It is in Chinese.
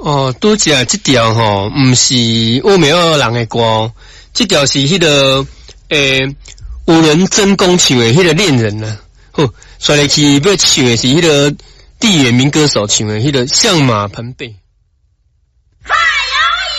哦，拄只这条吼，毋是欧美尔人的歌，这条是迄个有人真功唱的迄个恋人呐。吼，刷来去要唱的是迄个地缘民歌手唱的迄个象马盆背。